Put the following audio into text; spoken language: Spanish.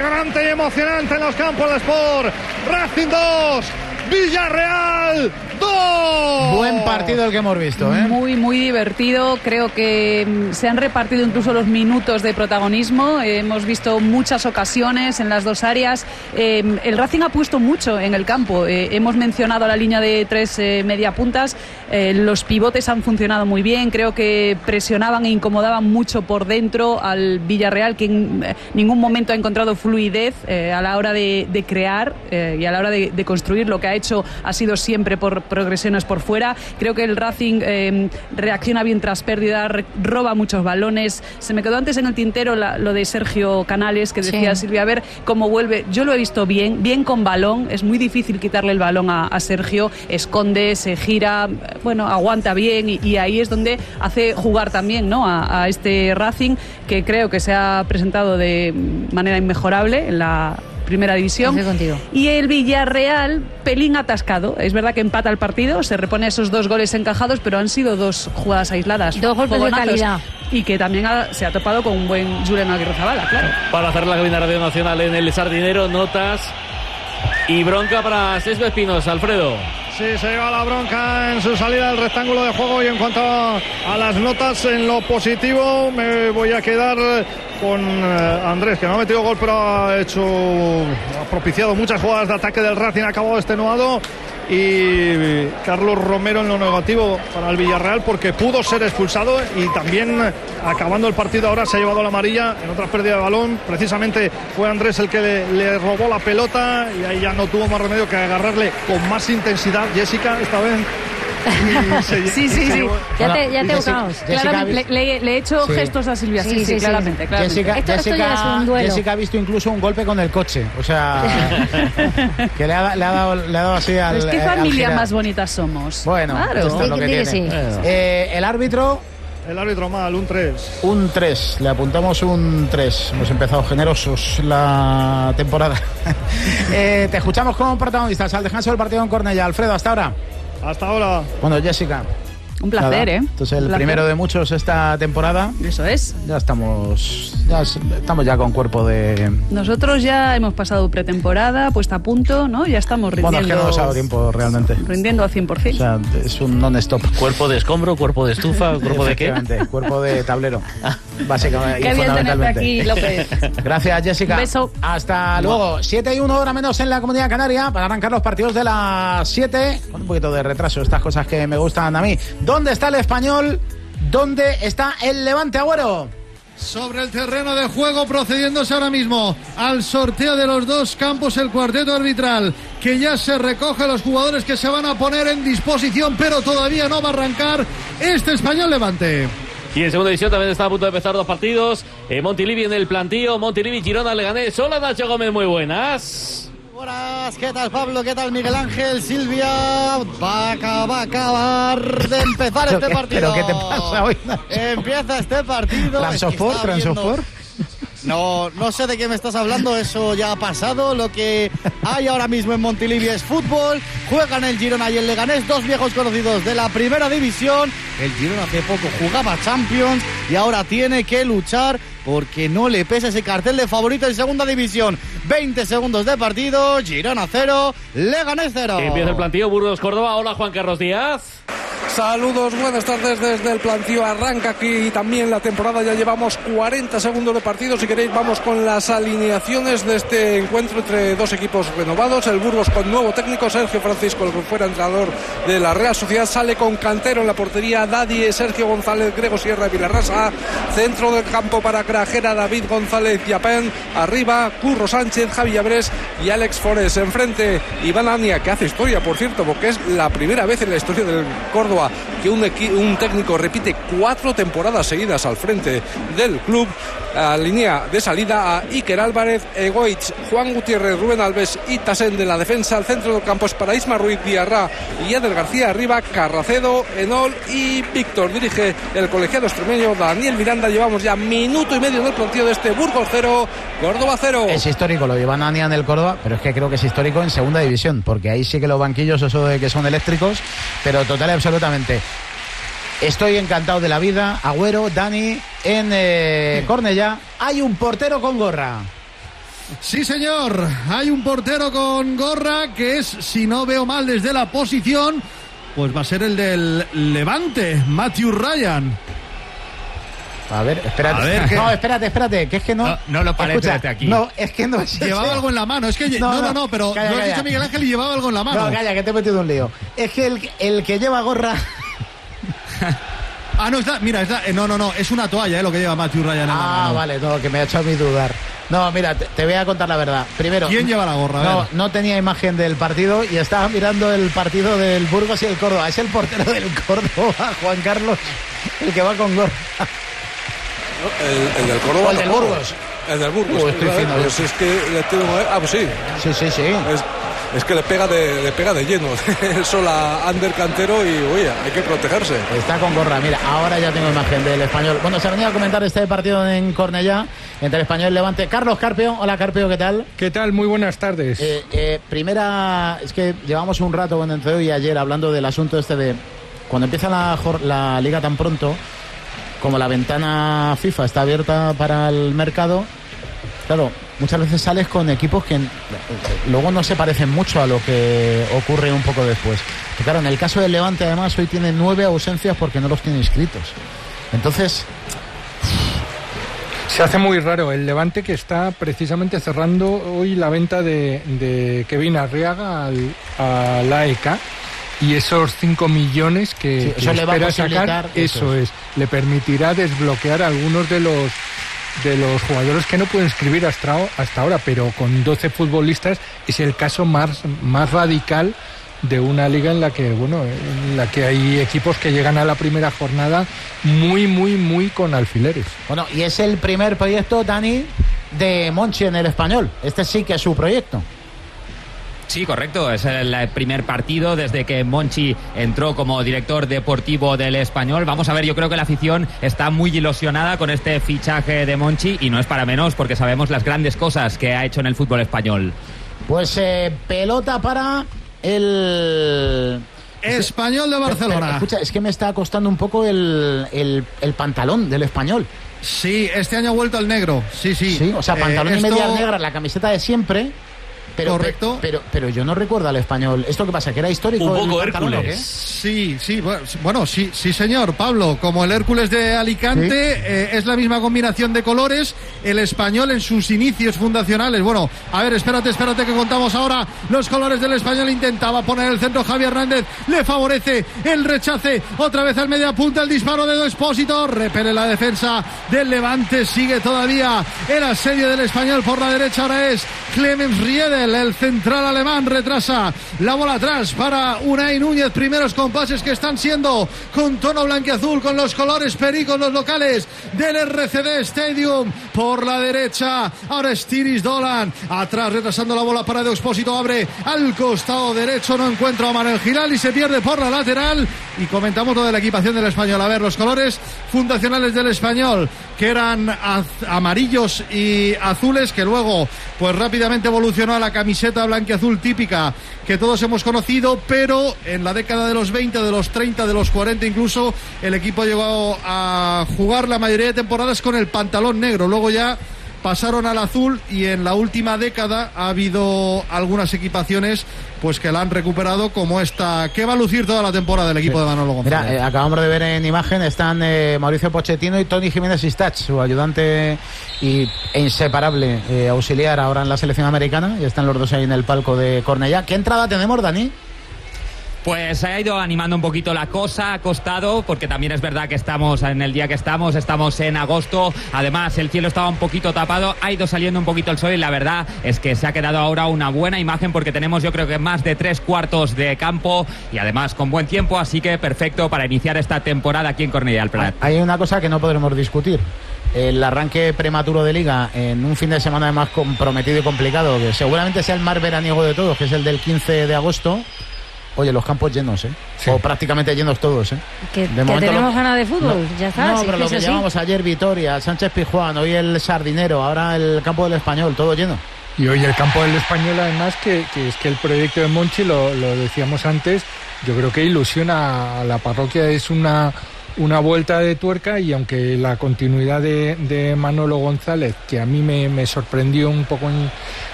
vibrante y emocionante en los campos de Sport. Racing 2, Villarreal 2. Buen partido el que hemos visto, ¿eh? Muy, muy divertido. Creo que se han repartido incluso los minutos de protagonismo. Hemos visto muchas ocasiones en las dos áreas. El Racing ha puesto mucho en el campo. Hemos mencionado la línea de 3 mediapuntas. Los pivotes han funcionado muy bien. Creo que presionaban e incomodaban mucho por dentro al Villarreal, que en ningún momento ha encontrado fluidez a la hora de crear y a la hora de construir. Lo que ha hecho ha sido siempre por progresiones por fuera. Creo que el Racing reacciona bien tras pérdida, roba muchos balones. Se me quedó antes en el tintero lo de Sergio Canales, que decía Silvia, a ver cómo vuelve. Yo lo he visto bien con balón. Es muy difícil quitarle el balón a Sergio. Esconde, se gira, bueno, aguanta bien y ahí es donde hace jugar también, ¿no?, a este Racing, que creo que se ha presentado de manera inmejorable en la primera división. Y el Villarreal, pelín atascado. Es verdad que empata el partido, se repone esos 2 goles encajados, pero han sido 2 jugadas aisladas. 2 golpes de calidad. Y que también se ha topado con un buen Julen Aguirrezabala, claro. Para hacer la cabina Radio Nacional en el Sardinero, notas y bronca para Sesco Espinos. Alfredo. Sí, se lleva la bronca en su salida del rectángulo de juego. Y en cuanto a las notas, en lo positivo me voy a quedar con Andrés, que no ha metido gol, pero ha propiciado muchas jugadas de ataque del Racing, ha acabado extenuado. Y Carlos Romero en lo negativo para el Villarreal, porque pudo ser expulsado y también acabando el partido ahora se ha llevado la amarilla en otra pérdida de balón. Precisamente fue Andrés el que le robó la pelota y ahí ya no tuvo más remedio que agarrarle con más intensidad Jessica esta vez. Sí. Ya te buscamos. Claramente, le he hecho gestos a Silvia. Sí, claramente. Jessica ha visto incluso un golpe con el coche. O sea, que le ha dado así al. Pues qué familia más bonita somos. Bueno, claro. Esto es lo que tiene. El árbitro. El árbitro mal, un 3. Un 3, le apuntamos un 3. Hemos empezado generosos la temporada. Te escuchamos como protagonistas al descanso del partido en Cornellá. Alfredo, hasta ahora. Hasta ahora. Bueno, Jessica. Un placer, nada. Entonces el primero de muchos esta temporada. Eso es. Ya estamos ya con cuerpo de. Nosotros ya hemos pasado pretemporada, puesta a punto, ¿no? Ya estamos rindiendo. Bueno, es que no nos ha dado tiempo realmente. Rindiendo al 100%. O sea, es un non-stop. Cuerpo de escombro, cuerpo de estufa, cuerpo de qué. Cuerpo de tablero. Básicamente. Qué bien tenerte aquí, López. Gracias, Jessica. Un beso. Hasta luego. 7:01 hora menos en la Comunidad Canaria para arrancar los partidos de las 7. Con un poquito de retraso, estas cosas que me gustan a mí. ¿Dónde está el Español? ¿Dónde está el Levante, Agüero? Sobre el terreno de juego, procediéndose ahora mismo al sorteo de los 2 campos, el cuarteto arbitral, que ya se recoge los jugadores que se van a poner en disposición, pero todavía no va a arrancar este Español Levante. Y en segunda división también está a punto de empezar 2 partidos. Montilivi en el plantío, Montilivi, Girona, Leganés. Hola, Nacho Gómez, muy buenas. Buenas, ¿qué tal Pablo? ¿Qué tal Miguel Ángel? Silvia, va a acabar de empezar este partido. ¿Pero qué te pasa hoy, Nacho? Empieza este partido. ¿Transosport? No sé de qué me estás hablando, eso ya ha pasado. Lo que hay ahora mismo en Montilivi es fútbol. Juegan el Girona y el Leganés, 2 viejos conocidos de la primera división. El Girona hace poco jugaba Champions y ahora tiene que luchar porque no le pesa ese cartel de favorito en segunda división. 20 segundos de partido, Girona 0, Leganés 0. Empieza el plantío, Burgos, Córdoba. Hola, Juan Carlos Díaz. Saludos, buenas tardes desde el plantío. Arranca aquí también la temporada, ya llevamos 40 segundos de partido. Si queréis vamos con las alineaciones de este encuentro entre 2 equipos renovados. El Burgos con nuevo técnico, Sergio Francisco, el que fuera entrenador de la Real Sociedad, sale con Cantero en la portería, Dadie, Sergio González, Grego Sierra y Vilarrasa. Centro del campo para Grajera, David González, Yapén. Arriba, Curro Sánchez, Javi Llabrés y Alex Forés. Enfrente, Iván Ania, que hace historia, por cierto, porque es la primera vez en la historia del Córdoba que un técnico repite 4 temporadas seguidas al frente del club. A línea de salida a Iker Álvarez, Egoitz, Juan Gutiérrez, Rubén Alves y Tassén de la defensa. Al centro del campo es para Isma Ruiz, Diarra y Eder García. Arriba Carracedo, Enol y Víctor. Dirige el colegiado extremeño Daniel Miranda. Llevamos ya minuto y medio en el partido de este Burgos 0, Córdoba 0. Es histórico lo llevan Ania en el Córdoba, pero es que creo que es histórico en segunda división, porque ahí sí que los banquillos, eso de que son eléctricos, pero total y absolutamente. Estoy encantado de la vida. Agüero, Dani, en Cornellá hay un portero con gorra. Sí, señor. Hay un portero con gorra que es, si no veo mal desde la posición, pues va a ser el del Levante, Matthew Ryan. A ver, espérate. A ver, no, espérate, que es que no. No lo parece desde aquí. No, es que no es Llevaba algo en la mano. Es que no, pero calla, lo has dicho Miguel Ángel y llevaba algo en la mano. No, calla, que te he metido un lío. Es que el que lleva gorra. No, no, es una toalla, lo que lleva Matthew Ryan en la mano. Vale, no, que me ha hecho a mí dudar. No, mira, te voy a contar la verdad. Primero, ¿quién lleva la gorra? No tenía imagen del partido y estaba mirando el partido del Burgos y el Córdoba. Es el portero del Córdoba, Juan Carlos, el que va con gorra. El del Córdoba. O el del Burgos. El del Burgos. Pues es que le tengo... pues sí. Sí. Es que le pega de lleno. Eso la Ander Cantero y, oye, hay que protegerse. Está con gorra. Mira, ahora ya tengo imagen del Español. Bueno, se ha venido a comentar este partido en Cornellá entre el Español y el Levante. Carlos Carpio. Hola, Carpio, ¿qué tal? ¿Qué tal? Muy buenas tardes. Primera... Es que llevamos un rato, entre hoy y ayer, hablando del asunto este de... Cuando empieza la liga tan pronto, como la ventana FIFA está abierta para el mercado, claro, muchas veces sales con equipos que luego no se parecen mucho a lo que ocurre un poco después. Pero claro, en el caso del Levante, además, hoy tiene 9 ausencias porque no los tiene inscritos. Entonces... Se hace muy raro. El Levante, que está precisamente cerrando hoy la venta de Kevin Arriaga al AEK. Y esos 5 millones que espera sacar, eso es, le permitirá desbloquear algunos de los jugadores que no pueden inscribir hasta ahora, pero con 12 futbolistas es el caso más radical de una liga en la que hay equipos que llegan a la primera jornada muy con alfileres. Bueno, y es el primer proyecto, Dani, de Monchi en el Español. Este sí que es su proyecto. Sí, correcto, es el primer partido desde que Monchi entró como director deportivo del Español. Vamos a ver, yo creo que la afición está muy ilusionada con este fichaje de Monchi y no es para menos porque sabemos las grandes cosas que ha hecho en el fútbol español. Pues pelota para el... Español de Barcelona. Escucha, es que me está costando un poco el pantalón del Español. Sí, este año ha vuelto al negro, sí. Sí, o sea, pantalón y medias negras, la camiseta de siempre. Correcto. Pero yo no recuerdo al Español. ¿Esto qué pasa? ¿Que era histórico? Un poco Hércules. Sí, bueno, sí, señor, Pablo. Como el Hércules de Alicante, ¿sí? Es la misma combinación de colores. El Español en sus inicios fundacionales. Bueno, a ver, espérate que contamos ahora los colores del Español. Intentaba poner el centro Javi Hernández. Le favorece el rechace. Otra vez al media punta el disparo de Expósito. Repele la defensa del Levante. Sigue todavía el asedio del Español por la derecha. Ahora es Clemens Riedel. El central alemán retrasa la bola atrás para Unai Núñez. Primeros compases que están siendo con tono blanquiazul, con los colores pericos, los locales del RCD Stadium. Por la derecha, ahora es Tiris Dolan. Atrás, retrasando la bola para De Expósito. Abre al costado derecho. No encuentra a Manuel Giral y se pierde por la lateral. Y comentamos lo de la equipación del Español. A ver, los colores fundacionales del Español, que eran amarillos y azules, que luego pues rápidamente evolucionó a la camiseta blanquiazul típica que todos hemos conocido, pero en la década de los 20, de los 30, de los 40 incluso, el equipo llegó a jugar la mayoría de temporadas con el pantalón negro. Luego ya pasaron al azul y en la última década ha habido algunas equipaciones pues que la han recuperado, como esta que va a lucir toda la temporada del equipo de Manolo González. Mira, acabamos de ver en imagen, están Mauricio Pochettino y Toni Jiménez Sistach, su ayudante e inseparable auxiliar ahora en la selección americana, y están los dos ahí en el palco de Cornellá. ¿Qué entrada tenemos, Dani? Pues se ha ido animando un poquito la cosa, ha costado, porque también es verdad que estamos en el día que estamos en agosto, además el cielo estaba un poquito tapado, ha ido saliendo un poquito el sol y la verdad es que se ha quedado ahora una buena imagen porque tenemos yo creo que más de 3/4 de campo y además con buen tiempo, así que perfecto para iniciar esta temporada aquí en Cornellá del Prat. Hay una cosa que no podremos discutir. El arranque prematuro de Liga en un fin de semana además comprometido y complicado, que seguramente sea el más veraniego de todos, que es el del 15 de agosto. Oye, los campos llenos, sí. O prácticamente llenos todos, Que tenemos ganas de fútbol, no, ya está. No, pero lo que llevamos ayer, Vitoria, Sánchez Pizjuán, hoy el Sardinero, ahora el campo del Español, todo lleno. Y hoy el campo del Español, además, que es que el proyecto de Monchi, lo decíamos antes, yo creo que ilusiona a la parroquia, es una una vuelta de tuerca, y aunque la continuidad de Manolo González, que a mí me sorprendió un poco